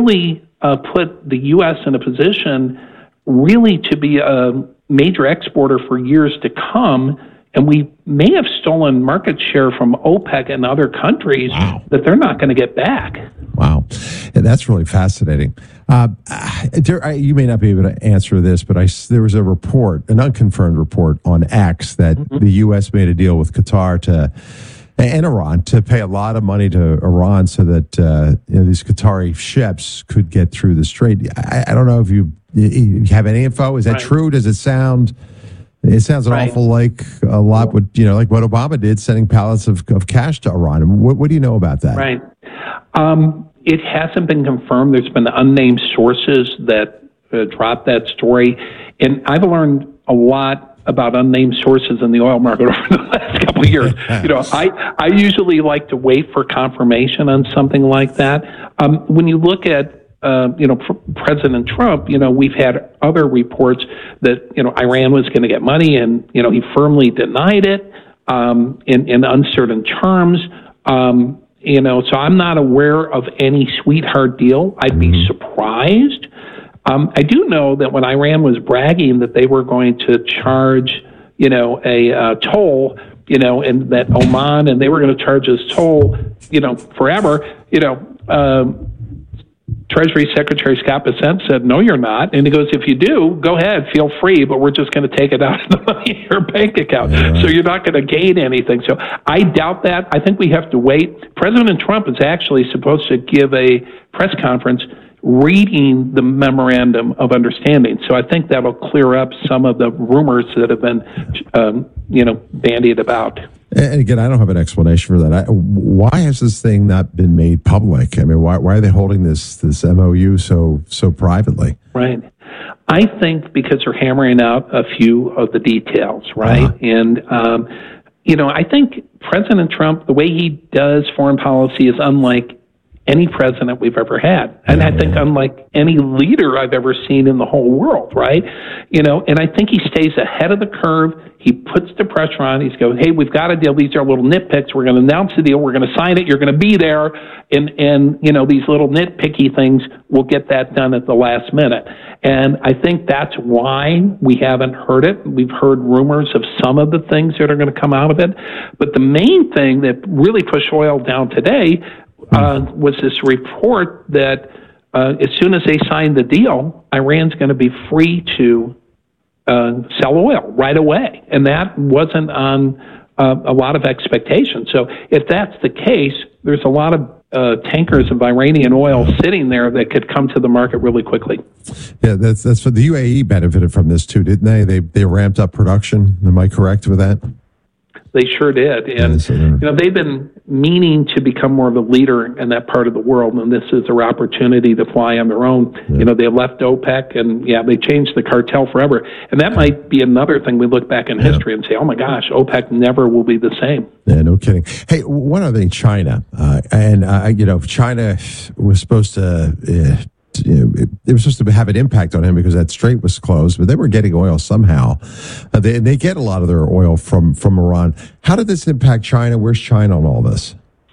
really put the U.S. in a position really to be a major exporter for years to come. And we may have stolen market share from OPEC and other countries that they're not going to get back. Wow. Yeah, that's really fascinating. You may not be able to answer this, but there was a report, an unconfirmed report on X that the U.S. made a deal with Qatar and Iran to pay a lot of money to Iran so that these Qatari ships could get through the strait. I don't know if you have any info. Is that true? Does it sound... It sounds an awful like a lot like what Obama did, sending pallets of cash to Iran. What do you know about that? Right. It hasn't been confirmed. There's been unnamed sources that dropped that story. And I've learned a lot about unnamed sources in the oil market over the last couple of years. I usually like to wait for confirmation on something like that. When you look at President Trump, we've had other reports that, Iran was going to get money and, he firmly denied it in uncertain terms. So I'm not aware of any sweetheart deal. I'd be surprised. I do know that when Iran was bragging that they were going to charge, a toll, and that Oman, and they were going to charge us toll, forever, Treasury Secretary Scott Bessent said, "No, you're not." And he goes, "If you do, go ahead, feel free, but we're just going to take it out of the money in your bank account. So you're not going to gain anything." So I doubt that. I think we have to wait. President Trump is actually supposed to give a press conference reading the memorandum of understanding. So I think that'll clear up some of the rumors that have been, bandied about. And again, I don't have an explanation for that. Why has this thing not been made public? I mean, why are they holding this MOU so privately? Right. I think because they're hammering out a few of the details, right? And, I think President Trump, the way he does foreign policy is unlike any president we've ever had. And I think unlike any leader I've ever seen in the whole world, right? And I think he stays ahead of the curve. He puts the pressure on. He's going, "Hey, we've got a deal. These are little nitpicks. We're going to announce the deal. We're going to sign it. You're going to be there." And these little nitpicky things, we'll get that done at the last minute. And I think that's why we haven't heard it. We've heard rumors of some of the things that are going to come out of it. But the main thing that really pushed oil down today was this report that as soon as they sign the deal, Iran's going to be free to sell oil right away. And that wasn't on a lot of expectations. So if that's the case, there's a lot of tankers of Iranian oil sitting there that could come to the market really quickly. Yeah, that's what the UAE benefited from this too, didn't they? They ramped up production. Am I correct with that? They sure did. And, they've been meaning to become more of a leader in that part of the world, and this is their opportunity to fly on their own. Yeah. They left OPEC, and, they changed the cartel forever. And that might be another thing we look back in history and say, oh, my gosh, OPEC never will be the same. Yeah, no kidding. Hey, one other thing, China. China was supposed to... They were supposed to have an impact on him because that strait was closed, but they were getting oil somehow. They get a lot of their oil from Iran. How did this impact China? Where's China on all this?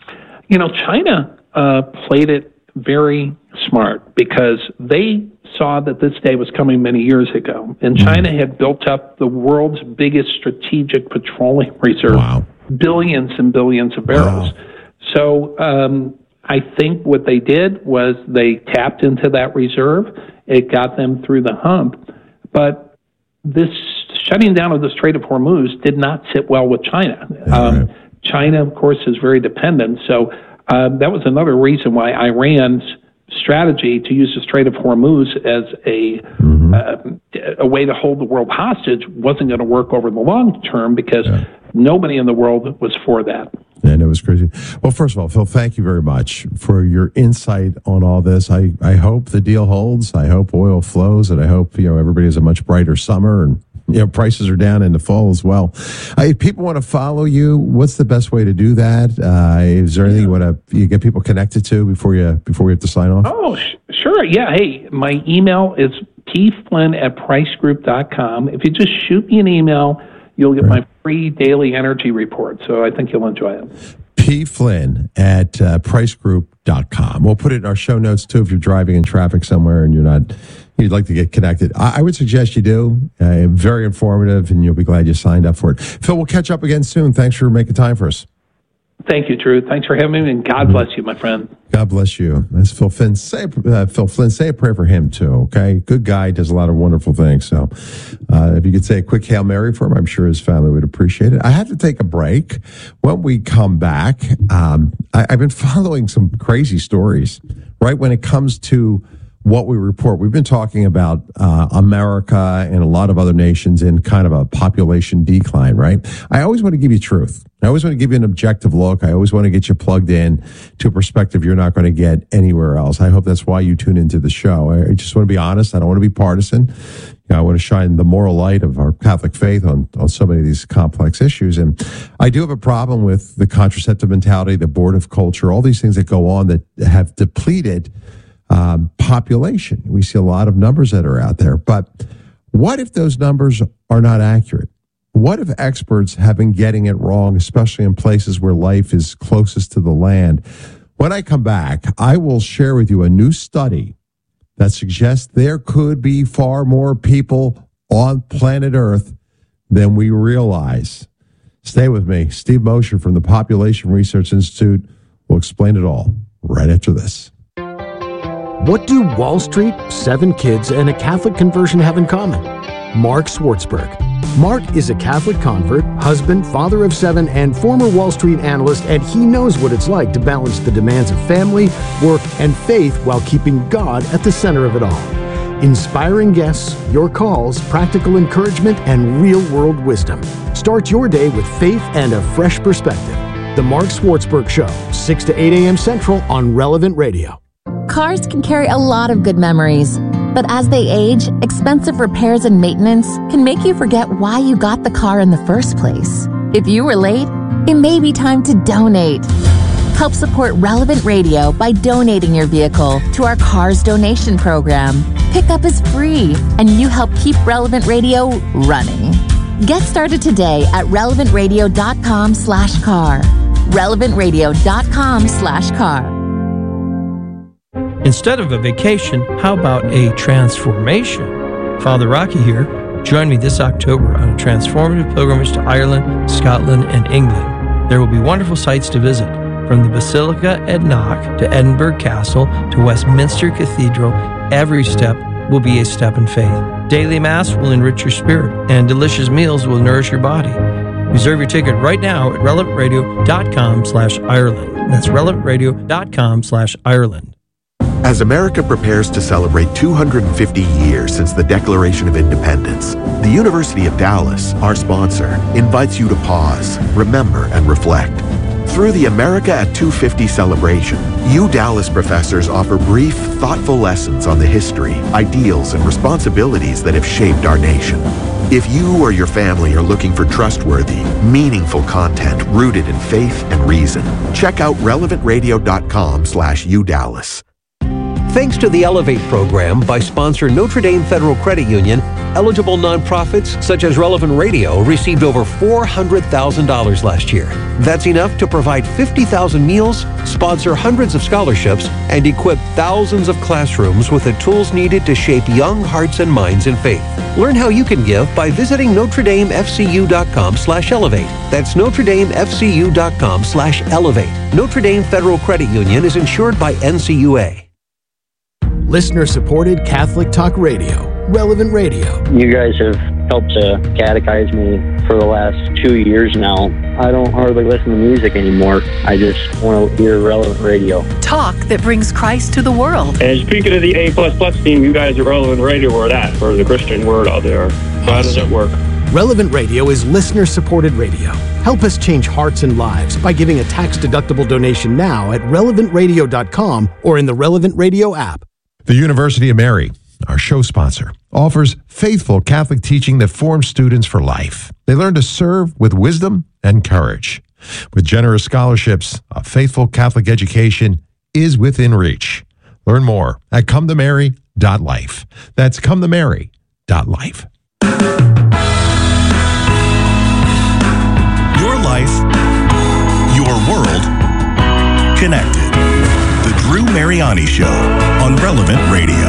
China played it very smart because they saw that this day was coming many years ago, and China had built up the world's biggest strategic petroleum reserve, billions and billions of barrels. So I think what they did was they tapped into that reserve. It got them through the hump. But this shutting down of the Strait of Hormuz did not sit well with China. China, of course, is very dependent. So that was another reason why Iran's strategy to use the Strait of Hormuz as a way to hold the world hostage wasn't going to work over the long term because nobody in the world was for that. And it was crazy. Well, first of all, Phil, thank you very much for your insight on all this. I hope the deal holds. I hope oil flows, and I hope everybody has a much brighter summer, and prices are down in the fall as well. If people want to follow you, what's the best way to do that? Is there anything you get people connected to before we have to sign off? Oh, sure. Yeah. Hey, my email is pflynn@pricegroup.com. If you just shoot me an email, you'll get my free daily energy report. So I think you'll enjoy it. P. Flynn at pricegroup.com. We'll put it in our show notes, too, if you're driving in traffic somewhere and you'd like to get connected. I would suggest you do. Very informative, and you'll be glad you signed up for it. Phil, we'll catch up again soon. Thanks for making time for us. Thank you, Drew. Thanks for having me, and God bless you, my friend. God bless you. That's Phil Flynn. Say a prayer for him, too, okay? Good guy, does a lot of wonderful things. So if you could say a quick Hail Mary for him, I'm sure his family would appreciate it. I have to take a break. When we come back, I've been following some crazy stories, right, when it comes to what we report. We've been talking about America and a lot of other nations in kind of a population decline, right? I always want to give you truth. I always want to give you an objective look. I always want to get you plugged in to a perspective you're not going to get anywhere else. I hope that's why you tune into the show. I just want to be honest. I don't want to be partisan. I want to shine the moral light of our Catholic faith on so many of these complex issues. And I do have a problem with the contraceptive mentality, the abortive culture, all these things that go on that have depleted population. We see a lot of numbers that are out there. But what if those numbers are not accurate? What if experts have been getting it wrong, especially in places where life is closest to the land? When I come back, I will share with you a new study that suggests there could be far more people on planet Earth than we realize. Stay with me. Steve Mosher from the Population Research Institute will explain it all right after this. What do Wall Street, 7 kids, and a Catholic conversion have in common? Mark Swartzberg. Mark is a Catholic convert, husband, father of 7, and former Wall Street analyst, and he knows what it's like to balance the demands of family, work, and faith while keeping God at the center of it all. Inspiring guests, your calls, practical encouragement, and real-world wisdom. Start your day with faith and a fresh perspective. The Mark Swartzberg Show, 6 to 8 a.m. Central on Relevant Radio. Cars can carry a lot of good memories, but as they age, expensive repairs and maintenance can make you forget why you got the car in the first place. If you were late, it may be time to donate. Help support Relevant Radio by donating your vehicle to our Cars Donation Program. Pickup is free, and you help keep Relevant Radio running. Get started today at relevantradio.com/car. relevantradio.com/car. Instead of a vacation, how about a transformation? Father Rocky here. Join me this October on a transformative pilgrimage to Ireland, Scotland, and England. There will be wonderful sites to visit, from the Basilica at Knock to Edinburgh Castle to Westminster Cathedral. Every step will be a step in faith. Daily Mass will enrich your spirit, and delicious meals will nourish your body. Reserve your ticket right now at relevantradio.com/Ireland. That's relevantradio.com/Ireland. As America prepares to celebrate 250 years since the Declaration of Independence, the University of Dallas, our sponsor, invites you to pause, remember, and reflect. Through the America at 250 celebration, you Dallas professors offer brief, thoughtful lessons on the history, ideals, and responsibilities that have shaped our nation. If you or your family are looking for trustworthy, meaningful content rooted in faith and reason, check out relevantradio.com/UDallas. Thanks to the Elevate program by sponsor Notre Dame Federal Credit Union, eligible nonprofits such as Relevant Radio received over $400,000 last year. That's enough to provide 50,000 meals, sponsor hundreds of scholarships, and equip thousands of classrooms with the tools needed to shape young hearts and minds in faith. Learn how you can give by visiting NotreDameFCU.com/Elevate. That's NotreDameFCU.com/Elevate. Notre Dame Federal Credit Union is insured by NCUA. Listener-supported Catholic Talk Radio, Relevant Radio. You guys have helped to catechize me for the last 2 years now. I don't hardly listen to music anymore. I just want to hear Relevant Radio. Talk that brings Christ to the world. And speaking of the A++ team, you guys at Relevant Radio are that for the Christian word out there. How does it work? Relevant Radio is listener-supported radio. Help us change hearts and lives by giving a tax-deductible donation now at relevantradio.com or in the Relevant Radio app. The University of Mary, our show sponsor, offers faithful Catholic teaching that forms students for life. They learn to serve with wisdom and courage. With generous scholarships, a faithful Catholic education is within reach. Learn more at cometomary.life. That's cometomary.life. Your life, your world, connected. The Drew Mariani Show on Relevant Radio.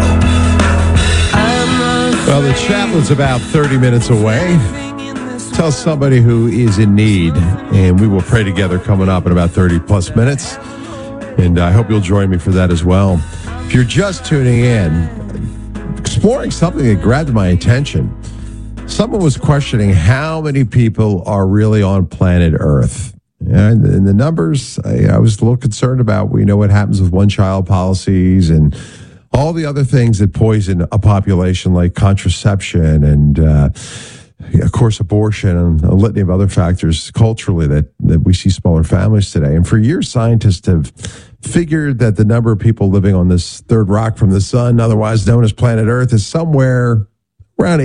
Well, the chapel's about 30 minutes away. Tell somebody who is in need, and we will pray together coming up in about 30 plus minutes. And I hope you'll join me for that as well. If you're just tuning in, exploring something that grabbed my attention. Someone was questioning how many people are really on planet Earth. And the numbers, I was a little concerned about. We know what happens with one-child policies and all the other things that poison a population, like contraception and, of course, abortion and a litany of other factors culturally that we see smaller families today. And for years, scientists have figured that the number of people living on this third rock from the sun, otherwise known as planet Earth, is somewhere around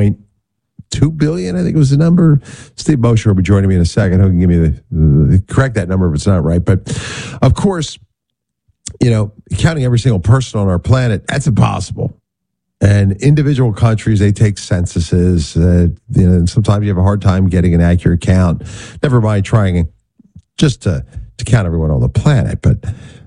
8.2 billion, I think it was the number. Steve Mosher will be joining me in a second. Who can give me the correct that number if it's not right. But, of course, counting every single person on our planet, that's impossible. And individual countries, they take censuses. And sometimes you have a hard time getting an accurate count. Never mind trying just to count everyone on the planet. But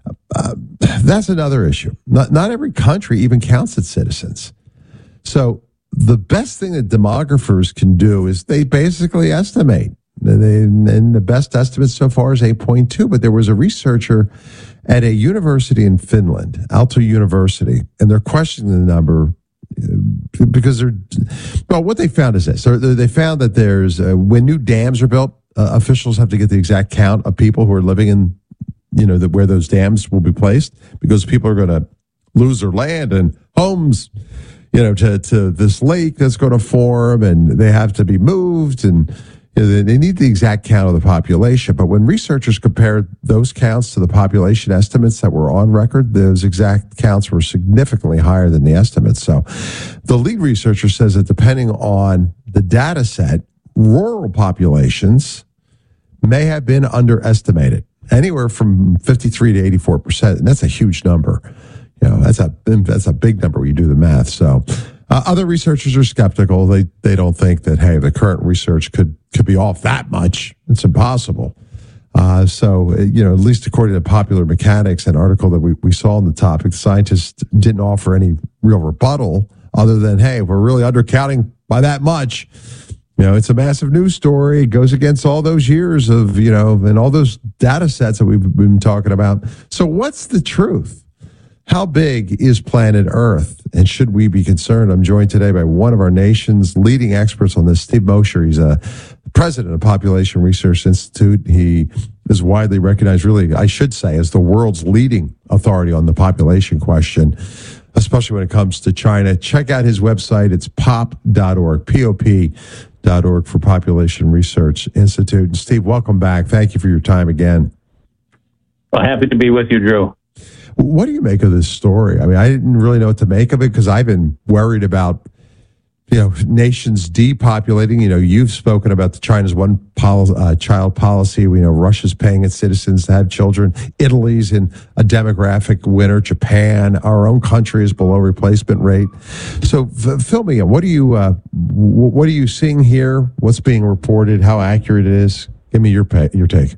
that's another issue. Not every country even counts its citizens. So the best thing that demographers can do is they basically estimate. And the best estimate so far is 8.2. But there was a researcher at a university in Finland, Aalto University, and they're questioning the number because what they found is this. They found that there's, when new dams are built, officials have to get the exact count of people who are living in, where those dams will be placed, because people are going to lose their land and homes, to this lake that's going to form, and they have to be moved, and they need the exact count of the population. But when researchers compared those counts to the population estimates that were on record, those exact counts were significantly higher than the estimates. So the lead researcher says that depending on the data set, rural populations may have been underestimated, anywhere from 53 to 84%. And that's a huge number. That's a big number when you do the math. So other researchers are skeptical. They don't think that, hey, the current research could be off that much. It's impossible. So at least according to Popular Mechanics, an article that we saw on the topic, the scientists didn't offer any real rebuttal other than, hey, we're really undercounting by that much. It's a massive news story. It goes against all those years of, and all those data sets that we've been talking about. So what's the truth? How big is planet Earth, and should we be concerned? I'm joined today by one of our nation's leading experts on this, Steve Mosher. He's a president of Population Research Institute. He is widely recognized, really, I should say, as the world's leading authority on the population question, especially when it comes to China. Check out his website. It's pop.org, POP.org for Population Research Institute. And Steve, welcome back. Thank you for your time again. Well, happy to be with you, Drew. What do you make of this story? I mean, I didn't really know what to make of it because I've been worried about, nations depopulating. You've spoken about the China's one-child policy. We know Russia's paying its citizens to have children. Italy's in a demographic winter. Japan, our own country, is below replacement rate. So fill me in. What are you seeing here? What's being reported? How accurate it is? Give me your take.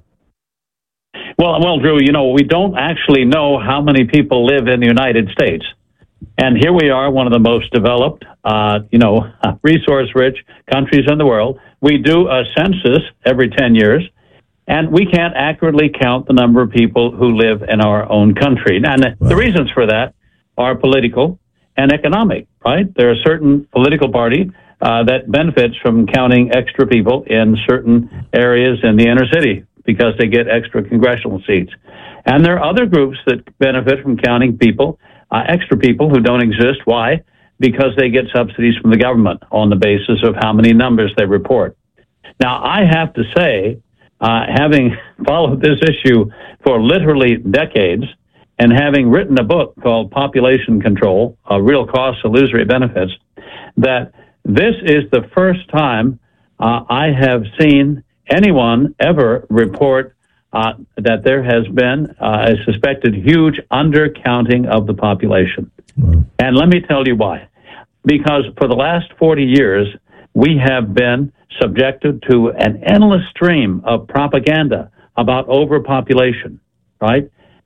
Well, Drew, we don't actually know how many people live in the United States. And here we are, one of the most developed, resource-rich countries in the world. We do a census every 10 years, and we can't accurately count the number of people who live in our own country. And the reasons for that are political and economic, right? There are certain political parties that benefits from counting extra people in certain areas in the inner city, because they get extra congressional seats. And there are other groups that benefit from counting people, extra people who don't exist. Why? Because they get subsidies from the government on the basis of how many numbers they report. Now, I have to say, having followed this issue for literally decades and having written a book called Population Control, Real Costs, Illusory Benefits, that this is the first time I have seen anyone ever report that there has been a suspected huge undercounting of the population. Wow. And let me tell you why. Because for the last 40 years, we have been subjected to an endless stream of propaganda about overpopulation, right?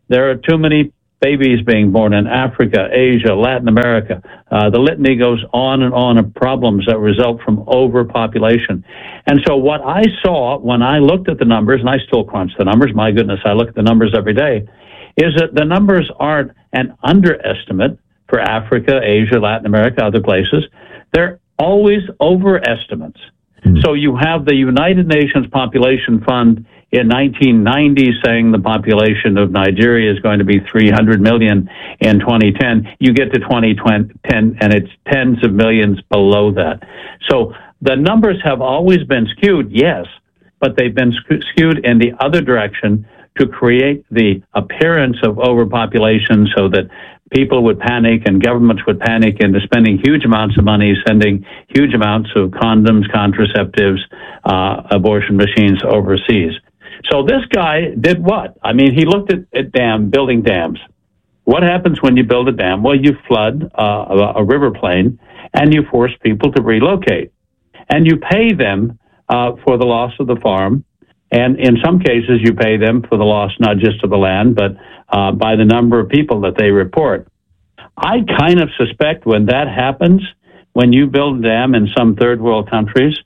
there are too many babies being born in Africa, Asia, Latin America. The litany goes on and on of problems that result from overpopulation. And so what I saw when I looked at the numbers, and I still crunch the numbers, my goodness, I look at the numbers every day, is that the numbers aren't an underestimate for Africa, Asia, Latin America, other places. They're always overestimates. So you have the United Nations Population Fund in 1990 saying the population of Nigeria is going to be 300 million in 2010. You get to 2010 and it's tens of millions below that. So the numbers have always been skewed, yes, but they've been skewed in the other direction to create the appearance of overpopulation so that people would panic and governments would panic into spending huge amounts of money, sending huge amounts of condoms, contraceptives, abortion machines overseas. So this guy did what? I mean, he looked at building dams. What happens when you build a dam? Well, you flood a river plain and you force people to relocate. And you pay them for the loss of the farm. And in some cases, you pay them for the loss not just of the land, but by the number of people that they report. I kind of suspect when that happens, when you build a dam in some third world countries,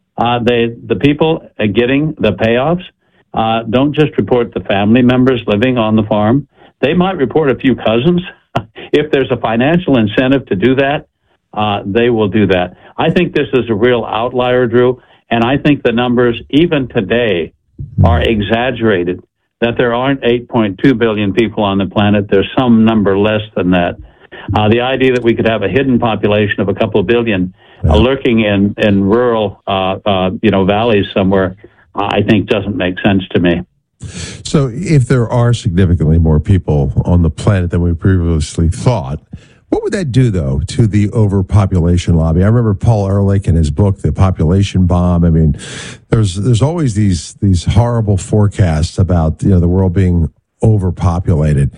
the people getting the payoffs don't just report the family members living on the farm. They might report a few cousins. If there's a financial incentive to do that, they will do that. I think this is a real outlier, Drew, and I think the numbers, even today, are exaggerated, that there aren't 8.2 billion people on the planet. There's some number less than that. The idea that we could have a hidden population of a couple of billion lurking in rural, valleys somewhere, I think doesn't make sense to me. So if there are significantly more people on the planet than we previously thought, what would that do, though, to the overpopulation lobby? I remember Paul Ehrlich in his book, The Population Bomb. I mean, there's always these horrible forecasts about the world being overpopulated.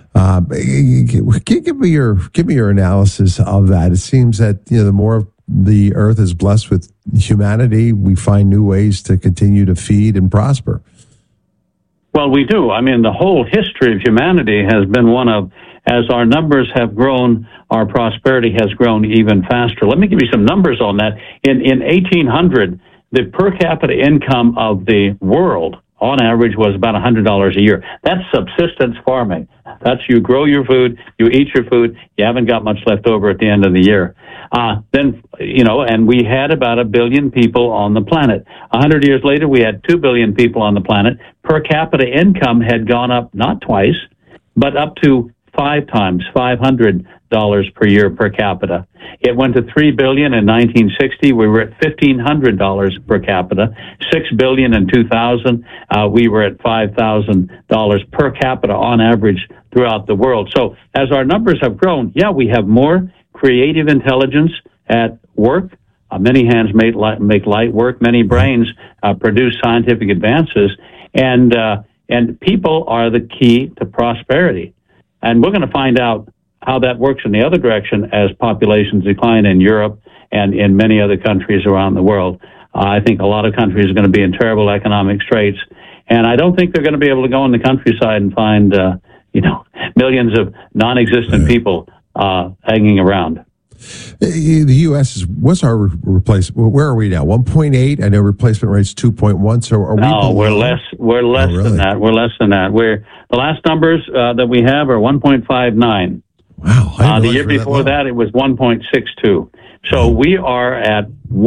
Give me your analysis of that. It seems that the more the earth is blessed with humanity, we find new ways to continue to feed and prosper. Well, we do. I mean, the whole history of humanity has been one of, as our numbers have grown, our prosperity has grown even faster. Let me give you some numbers on that. In 1800, the per capita income of the world, on average, was about $100 a year. That's subsistence farming. That's you grow your food, you eat your food, you haven't got much left over at the end of the year. And we had about 1 billion people on the planet. 100 years later, we had 2 billion people on the planet. Per capita income had gone up not twice, but up to 5 times, $500 per year per capita. It went to $3 billion in 1960. We were at $1,500 per capita. $6 billion in 2000. We were at $5,000 per capita on average throughout the world. So as our numbers have grown, we have more creative intelligence at work. Many hands make light work. Many brains produce scientific advances, and people are the key to prosperity. And we're going to find out how that works in the other direction as populations decline in Europe and in many other countries around the world. I think a lot of countries are going to be in terrible economic straits, and I don't think they're going to be able to go in the countryside and find, millions of non-existent people hanging around. The U.S. what's our replacement? Where are we now? 1.8. I know replacement rate's 2.1. So are we? No, we're less. We're less than that. We're less than that. The last numbers that we have are 1.59. Wow. The year before that, it was 1.62. So we are at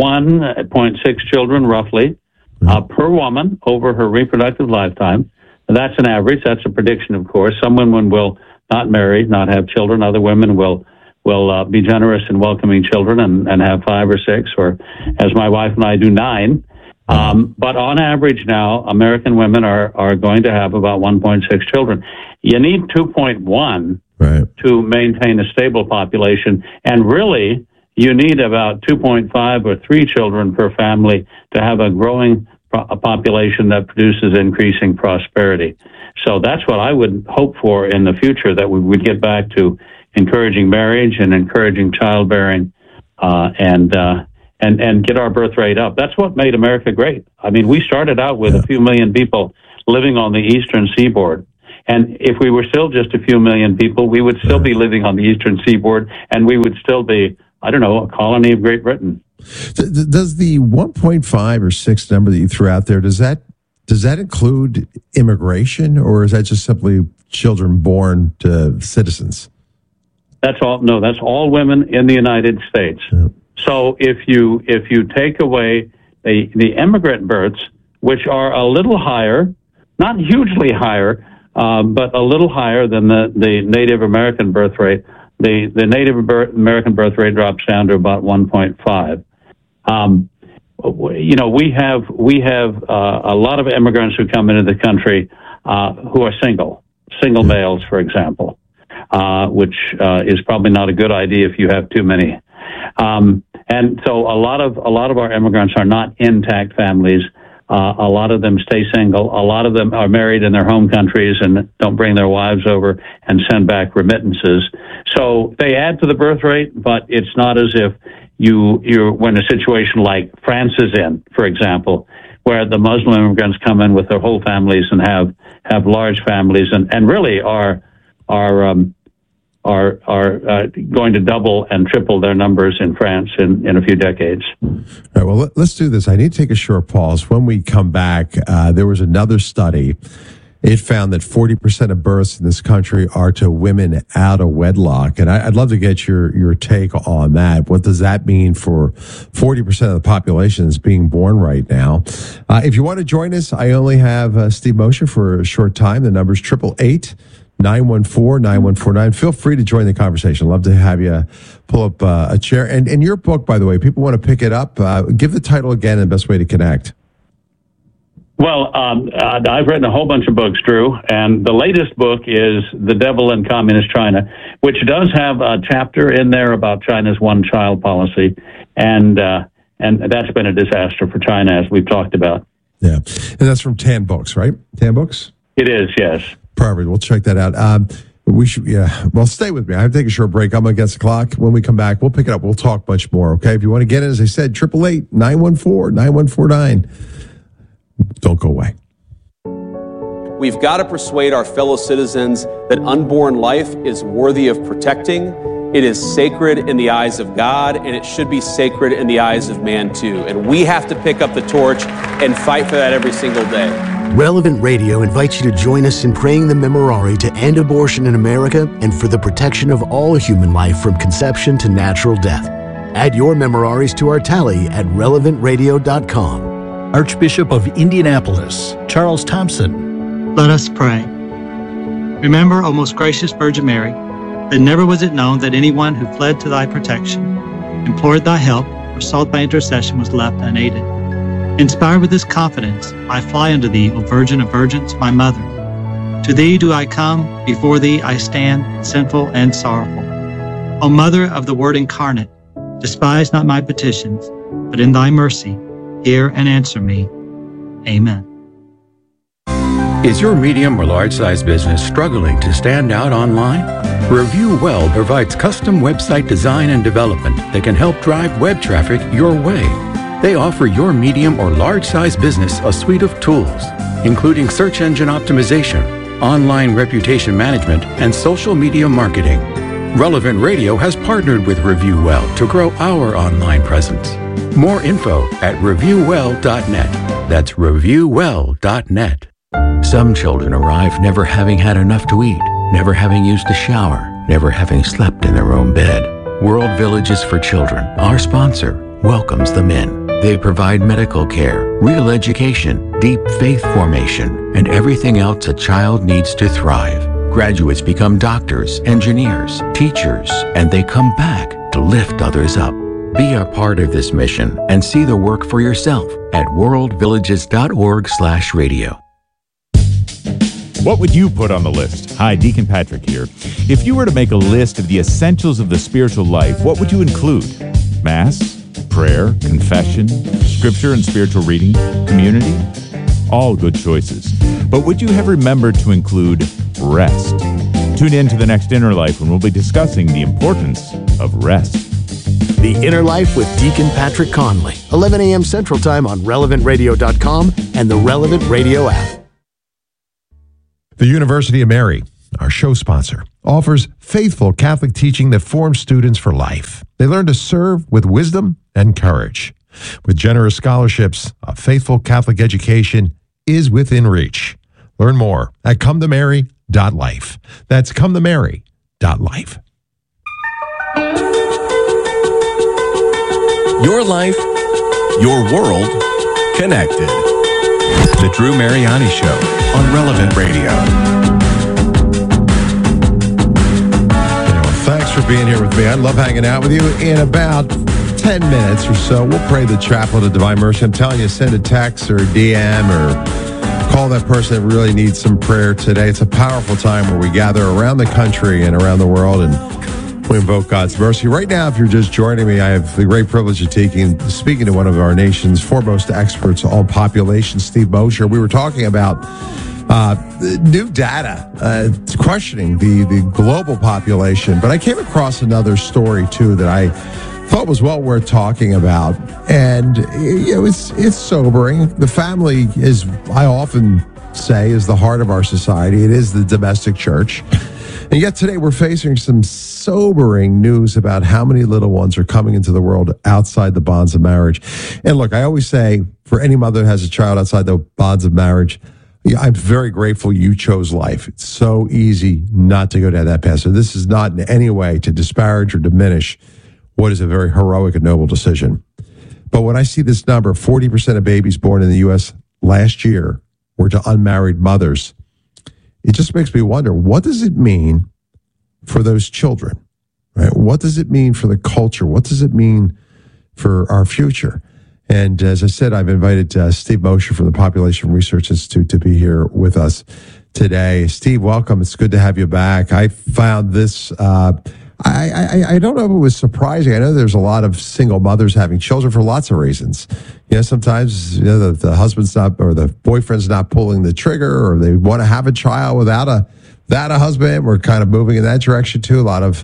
1.6 children roughly per woman over her reproductive lifetime. That's an average. That's a prediction, of course. Some women will not marry, not have children. Other women will be generous in welcoming children and have 5 or 6, or as my wife and I do, 9. But on average now, American women are going to have about 1.6 children. You need 2.1 to maintain a stable population, and really you need about 2.5 or 3 children per family to have a growing population that produces increasing prosperity. So that's what I would hope for in the future, that we would get back to encouraging marriage and encouraging childbearing, and get our birth rate up. That's what made America great. I mean, we started out with a few million people living on the eastern seaboard, And if we were still just a few million people, we would still be living on the eastern seaboard, and we would still be, I don't know, a colony of Great Britain. Does the 1.5 or 6 number that you threw out there, does that include immigration, or is that just simply children born to citizens? That's all. No, that's all women in the United States. Yeah. So if you take away the immigrant births, which are a little higher, not hugely higher, but a little higher than the Native American birth rate, the Native American birth rate drops down to about 1.5. We have a lot of immigrants who come into the country who are single males, for example, which is probably not a good idea if you have too many. And so a lot of our immigrants are not intact families. A lot of them stay single. A lot of them are married in their home countries and don't bring their wives over and send back remittances. So they add to the birth rate, but it's not as if we're in a situation like France is in, for example, where the Muslim immigrants come in with their whole families and have large families and really are going to double and triple their numbers in France in a few decades. All right, well, let's do this. I need to take a short pause. When we come back, there was another study. It found that 40% of births in this country are to women out of wedlock. And I'd love to get your take on that. What does that mean for 40% of the population that's being born right now? If you want to join us, I only have Steve Mosher for a short time. The number's 888-914-9149. Feel free to join the conversation. Love to have you pull up a chair. And your book, by the way, people want to pick it up. Give the title again and the best way to connect. Well, I've written a whole bunch of books, Drew, and the latest book is The Devil in Communist China, which does have a chapter in there about China's one-child policy, and that's been a disaster for China, as we've talked about. Yeah, and that's from Tan Books, right? Tan Books? It is, yes. Perfect. We'll check that out. We should, well, stay with me. I have to take a short break. I'm against the clock. When we come back, we'll pick it up. We'll talk much more, okay? If you want to get in, as I said, 888-914-9149. Don't go away. We've got to persuade our fellow citizens that unborn life is worthy of protecting. It is sacred in the eyes of God, and it should be sacred in the eyes of man, too. And we have to pick up the torch and fight for that every single day. Relevant Radio invites you to join us in praying the Memorare to end abortion in America and for the protection of all human life from conception to natural death. Add your Memoraries to our tally at relevantradio.com. Archbishop of Indianapolis, Charles Thompson. Let us pray. Remember, O most gracious Virgin Mary, that never was it known that anyone who fled to thy protection, implored thy help, or sought thy intercession was left unaided. Inspired with this confidence, I fly unto thee, O Virgin of Virgins, my mother. To thee do I come, before thee I stand, sinful and sorrowful. O Mother of the Word incarnate, despise not my petitions, but in thy mercy, hear and answer me. Amen. Is your medium or large-size business struggling to stand out online? Review Well provides custom website design and development that can help drive web traffic your way. They offer your medium or large-size business a suite of tools, including search engine optimization, online reputation management, and social media marketing. Relevant Radio has partnered with Review Well to grow our online presence. More info at reviewwell.net. That's reviewwell.net. Some children arrive never having had enough to eat, never having used a shower, never having slept in their own bed. World Villages for Children, our sponsor, welcomes them in. They provide medical care, real education, deep faith formation, and everything else a child needs to thrive. Graduates become doctors, engineers, teachers, and they come back to lift others up. Be a part of this mission and see the work for yourself at worldvillages.org/radio. What would you put on the list? Hi, Deacon Patrick here. If you were to make a list of the essentials of the spiritual life, what would you include? Mass, prayer, confession, scripture and spiritual reading, community? All good choices. But would you have remembered to include rest? Tune in to the next Inner Life when we'll be discussing the importance of rest. The Inner Life with Deacon Patrick Conley, 11 a.m. Central Time on RelevantRadio.com and the Relevant Radio app. The University of Mary, our show sponsor, offers faithful Catholic teaching that forms students for life. They learn to serve with wisdom and courage. With generous scholarships, a faithful Catholic education is within reach. Learn more at cometomary.life. That's cometomary.life. Your life, your world, connected. The Drew Mariani Show on Relevant Radio. Thanks for being here with me. I love hanging out with you. In about 10 minutes or so, we'll pray the Chaplet of Divine Mercy. I'm telling you, send a text or a DM or call that person that really needs some prayer today. It's a powerful time where we gather around the country and around the world and we invoke God's mercy. Right now, if you're just joining me, I have the great privilege of speaking to one of our nation's foremost experts on population, Steve Mosher. We were talking about new data questioning the global population, but I came across another story too that I thought was well worth talking about, and it's sobering. The family is, I often say, is the heart of our society. It is the domestic church, and yet today we're facing some sobering news about how many little ones are coming into the world outside the bonds of marriage. And look, I always say, for any mother that has a child outside the bonds of marriage, I'm very grateful you chose life. It's so easy not to go down that path. So this is not in any way to disparage or diminish what is a very heroic and noble decision. But when I see this number, 40% of babies born in the U.S. last year were to unmarried mothers, it just makes me wonder, what does it mean for those children? Right? What does it mean for the culture? What does it mean for our future? And as I said, I've invited Steve Mosher from the Population Research Institute to be here with us today. Steve, welcome. It's good to have you back. I found this, I don't know if it was surprising. I know there's a lot of single mothers having children for lots of reasons. Sometimes the husband's not, or the boyfriend's not pulling the trigger, or they want to have a child without a husband. We're kind of moving in that direction too. A lot of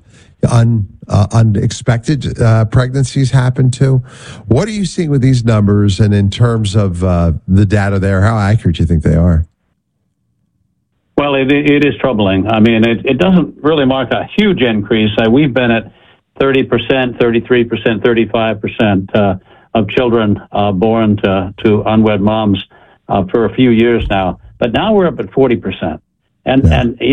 unexpected pregnancies happen too. What are you seeing with these numbers, and in terms of the data there, how accurate do you think they are? Well, it is troubling. I mean, it doesn't really mark a huge increase. We've been at 30%, 33%, 35% of children born to unwed moms for a few years now. But now we're up at 40%. And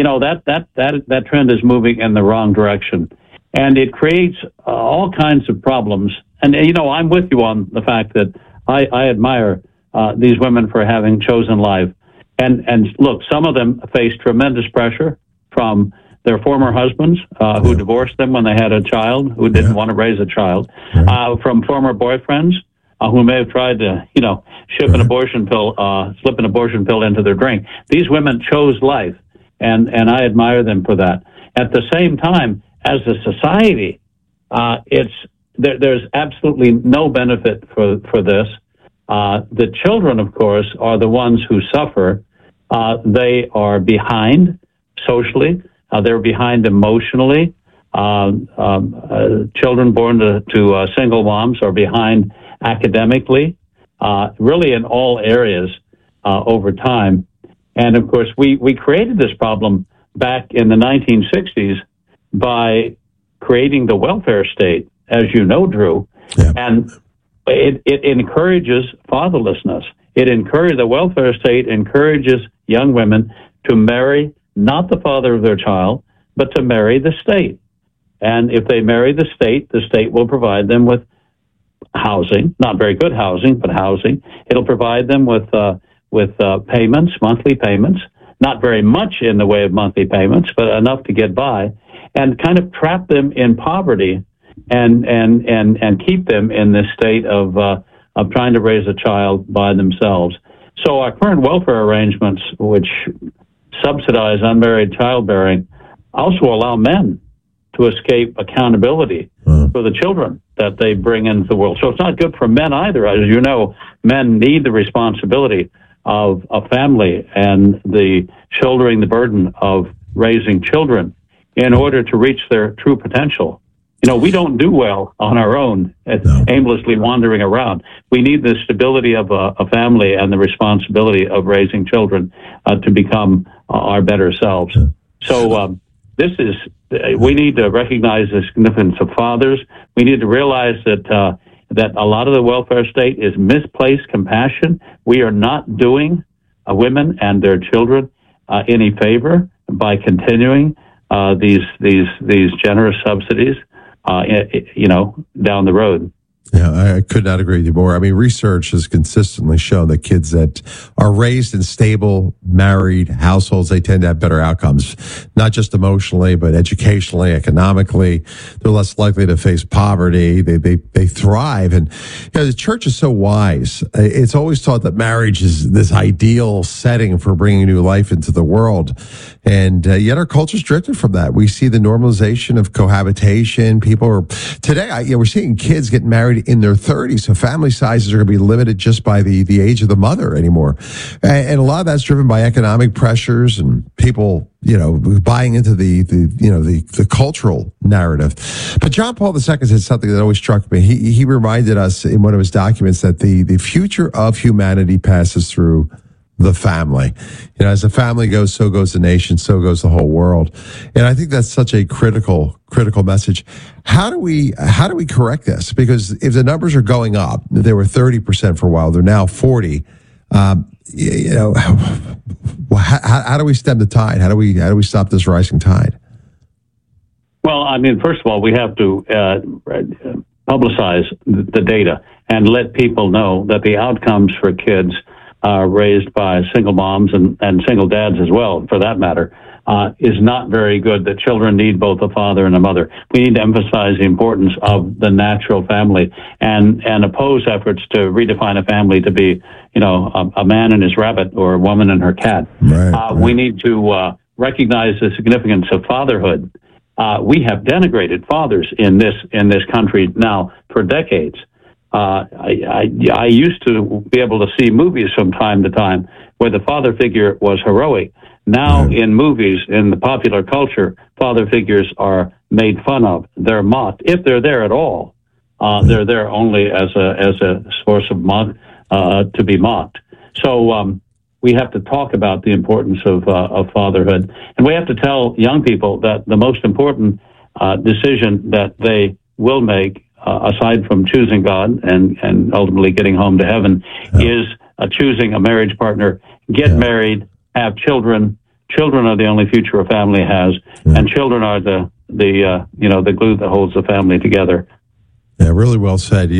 that trend is moving in the wrong direction. And it creates all kinds of problems. And, I'm with you on the fact that I admire these women for having chosen life. And look, some of them face tremendous pressure from their former husbands who divorced them when they had a child, who didn't want to raise a child, from former boyfriends who may have tried to, slip an abortion pill into their drink. These women chose life, and I admire them for that. At the same time, as a society, there's absolutely no benefit for this. The children, of course, are the ones who suffer. They are behind socially. They're behind emotionally. Children born to single moms are behind academically, really in all areas over time. And, of course, we created this problem back in the 1960s by creating the welfare state, as you know, Drew. Yeah. And it encourages fatherlessness. The welfare state encourages young women to marry not the father of their child, but to marry the state. And if they marry the state will provide them with housing, not very good housing, but housing. It'll provide them with payments, monthly payments, not very much in the way of monthly payments, but enough to get by, and kind of trap them in poverty and keep them in this state of trying to raise a child by themselves. So our current welfare arrangements, which subsidize unmarried childbearing, also allow men to escape accountability for the children that they bring into the world. So it's not good for men either. As you know, men need the responsibility of a family and the shouldering the burden of raising children in order to reach their true potential We don't do well on our own, aimlessly wandering around. We need the stability of a family and the responsibility of raising children to become our better selves. So we need to recognize the significance of fathers. We need to realize that a lot of the welfare state is misplaced compassion. We are not doing women and their children any favor by continuing these generous subsidies, down the road. Yeah, I could not agree with you more. I mean, research has consistently shown that kids that are raised in stable, married households, they tend to have better outcomes, not just emotionally, but educationally, economically. They're less likely to face poverty. They thrive. And the church is so wise. It's always taught that marriage is this ideal setting for bringing new life into the world. And yet our culture's drifted from that. We see the normalization of cohabitation. Today, we're seeing kids get married in their 30s, so family sizes are going to be limited just by the age of the mother anymore. And a lot of that's driven by economic pressures and people, buying into the cultural narrative. But John Paul II said something that always struck me. He reminded us in one of his documents that the future of humanity passes through the family. As the family goes, so goes the nation, so goes the whole world. And I think that's such a critical message. How do we correct this? Because if the numbers are going up, they were 30% for a while, they're now 40%. How do we stem the tide? How do we stop this rising tide? Well, first of all, we have to publicize the data and let people know that the outcomes for kids raised by single moms and single dads as well, for that matter, is not very good, that children need both a father and a mother. We need to emphasize the importance of the natural family and oppose efforts to redefine a family to be, a man and his rabbit or a woman and her cat. Right. We need to recognize the significance of fatherhood. We have denigrated fathers in this country now for decades. I used to be able to see movies from time to time where the father figure was heroic. Now in movies, in the popular culture, father figures are made fun of. They're mocked. If they're there at all, they're there only as a source of to be mocked. So we have to talk about the importance of fatherhood. And we have to tell young people that the most important decision that they will make, aside from choosing God and ultimately getting home to heaven, is choosing a marriage partner. Get married, have children. Children are the only future a family has, and children are the glue that holds the family together. Yeah, really well said.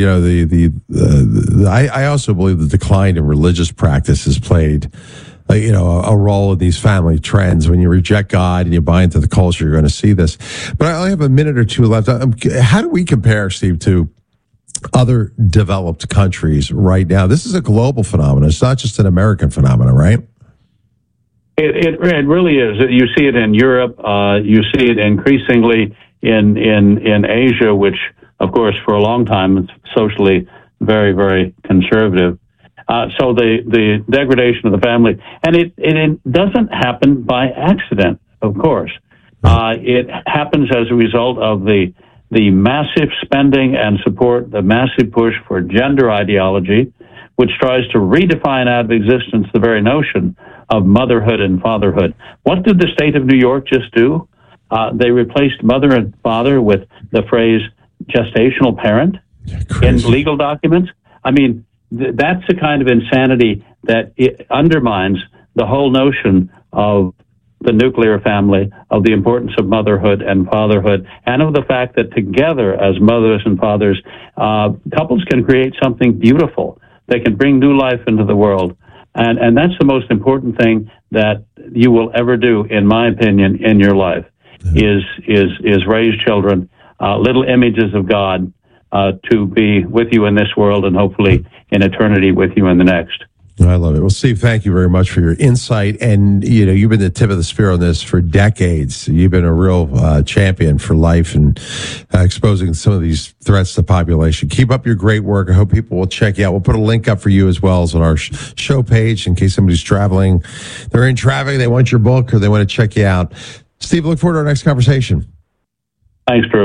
I also believe the decline in religious practice has played a role in these family trends. When you reject God and you buy into the culture, you're going to see this. But I only have a minute or two left. How do we compare, Steve, to other developed countries right now? This is a global phenomenon. It's not just an American phenomenon, right? It really is. You see it in Europe. You see it increasingly in Asia, which, of course, for a long time, is socially very, very conservative. So the degradation of the family, and it doesn't happen by accident, of course. It happens as a result of the massive spending and support, the massive push for gender ideology, which tries to redefine out of existence the very notion of motherhood and fatherhood. What did the state of New York just do? They replaced mother and father with the phrase gestational parent in legal documents. That's the kind of insanity that it undermines the whole notion of the nuclear family, of the importance of motherhood and fatherhood, and of the fact that together as mothers and fathers, couples can create something beautiful. They can bring new life into the world. And that's the most important thing that you will ever do, in my opinion, in your life, is raise children, little images of God, to be with you in this world and hopefully in eternity with you in the next. I love it. Well, Steve, thank you very much for your insight. And, you've been the tip of the spear on this for decades. You've been a real champion for life and exposing some of these threats to the population. Keep up your great work. I hope people will check you out. We'll put a link up for you as well as on our show page in case somebody's traveling. They're in traffic, they want your book, or they want to check you out. Steve, look forward to our next conversation. Thanks, Drew.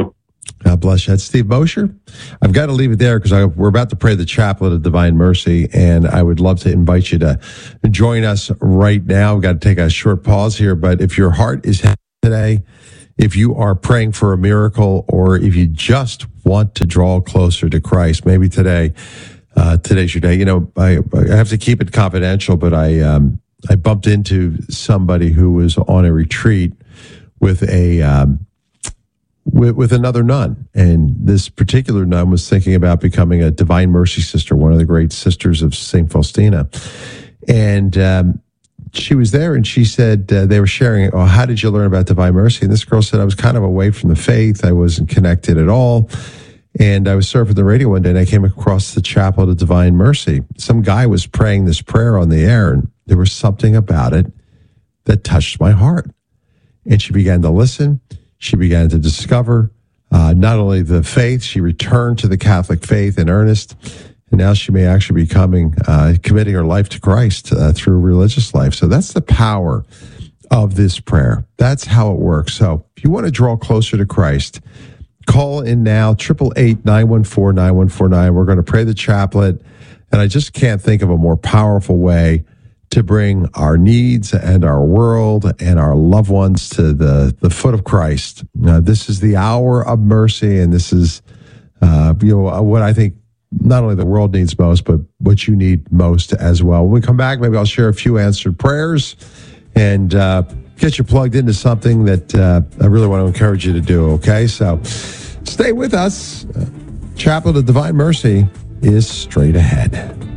God bless you. That's Steve Mosher. I've got to leave it there because we're about to pray the Chaplet of Divine Mercy, and I would love to invite you to join us right now. We've got to take a short pause here, but if your heart is heavy today, if you are praying for a miracle, or if you just want to draw closer to Christ, maybe today's your day. You know, I have to keep it confidential, but I bumped into somebody who was on a retreat with with another nun, and this particular nun was thinking about becoming a Divine Mercy sister, one of the great sisters of St. Faustina. And she was there, and she said they were sharing, oh, how did you learn about Divine Mercy? And this girl said, I was kind of away from the faith. I wasn't connected at all. And I was surfing the radio one day, and I came across the Chaplet of Divine Mercy. Some guy was praying this prayer on the air, and there was something about it that touched my heart. And she began to listen. She began to discover not only the faith, she returned to the Catholic faith in earnest, and now she may actually be committing her life to Christ through religious life. So that's the power of this prayer. That's how it works. So if you want to draw closer to Christ, call in now, 888-914-9149. We're going to pray the chaplet, and I just can't think of a more powerful way to bring our needs and our world and our loved ones to the foot of Christ. This is the hour of mercy, and this is what I think not only the world needs most, but what you need most as well. When we come back, maybe I'll share a few answered prayers and get you plugged into something that I really want to encourage you to do, okay? So stay with us. Chaplet of Divine Mercy is straight ahead.